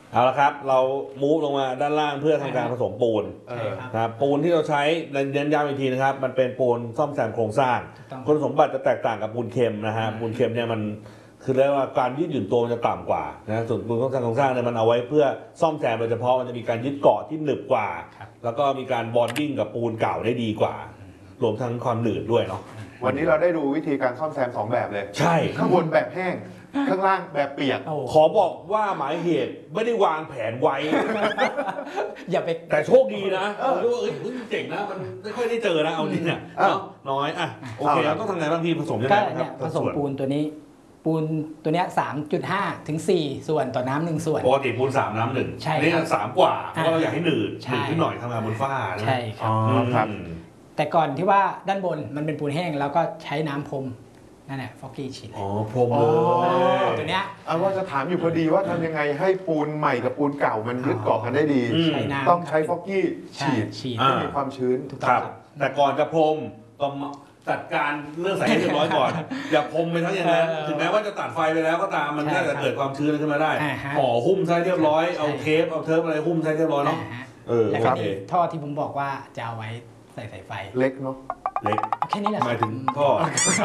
เอาละครับเรามูฟลงมาด้านล่างเพื่อทำการผสมปูนนะครับปูนที่เราใช้เน้นย้ำอีกทีนะครับมันเป็นปูนซ่อมแซมโครงสร้างคุณสมบัติจะแตกต่างกับปูนเค็มนะฮะปูนเค็มเนี่ยมันคือเรียกว่าการยืดหยุ่นตัวมันจะต่ำกว่านะส่วนปูนซ่อมแซมโครงสร้างเนี่ยมันเอาไว้เพื่อซ่อมแซมโดยเฉพาะมันจะมีการยึดเกาะที่หนึบกว่าแล้วก็มีการบอนดิ้งกับปูนเก่าได้ดีกว่ารวมทั้งความหนืดด้วยเนาะวันนี้เราได้ดูวิธีการซ่อมแซม2แบบเลยใช่ข้างบนแบบแห้งข้างล่างแบบเปียกขอบอกว่าหมายเหตุไม่ได้วางแผนไว้อย่าไปแต่โชคดีนะรู้ว่าเจ๋งนะมันไม่ค่อยได้เจอนะเอาจริงเนี่ยน้อยอ่ะโอเคเราต้องทำไงบ้างพี่ผสมยังไงครับผสมปูนตัวนี้ปูนตัวนี้ 3.5 ถึง 4 ส่วนต่อน้ำ1 ส่วนปกติปูน3 น้ำ 1 ใช่นี่3 กว่าเพราะเราอยากให้หนืดขึ้นหน่อยทำงานบนฝ้าใช่ครับแต่ก่อนที่ว่าด้านบนมันเป็นปูนแห้งแล้วก็ใช้น้ำพรมนั่นแหละฟอกกี้ฉีดพรมเลยตัวเนี้ยว่าจะถามอยู่พอดีว่าทำยังไงให้ปูนใหม่กับปูนเก่ามันยึดเกาะกันได้ดีต้องใช้ฟอกกี้ฉีดให้มีความชื้นครับแต่ก่อนจะพรมต้องจัดการเรื่องใส่ให้เรียบร้อยก่อนอย่าพรมไปทั้งอย่างนั้นถึงแม้ว่าจะตัดไฟไปแล้วก็ตามมันน่าจะเกิดความชื้นขึ้นมาได้ห่อหุ้มใช้เรียบร้อยเอาเทปเอาเทปอะไรหุ้มใช้เรียบร้อยเนาะแล้วก็ท่อที่ผมบอกว่าจะเอาไว้ใส่สายไฟเล็กเนาะเล็กแค่นี้แหละหมายถึงท่อ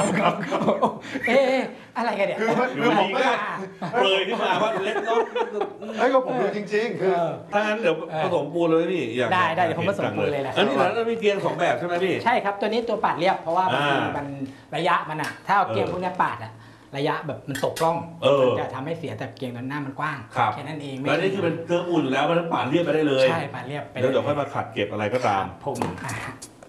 อะไรกันเนี่ยคือผมก็เปรยขึ้นมาว่าเล็กเนาะก็ผมดูจริงๆคือถ้างั้นเดี๋ยวผสมปูนเลยพี่อยากได้เดี๋ยวผมผสมปูนเลยแหละอันนี้แล้วมีเกียง2 แบบใช่ไหมพี่ใช่ครับตัวนี้ตัวปาดเรียบเพราะว่ามันระยะมันถ้าเอาเกียงพวกนี้ปาดระยะแบบมันตกกล้องมันจะทำให้เสียแต่เกียงด้านหน้ามันกว้างแค่นั้นเองแล้วนี่คือเป็นเครื่องอุ่นอยู่แล้วมันปาดเรียบไปได้เลยใช่ปาดเรียบไปแล้วเดี๋ยวค่อยมาขัดเก็บอะไรก็ตามผม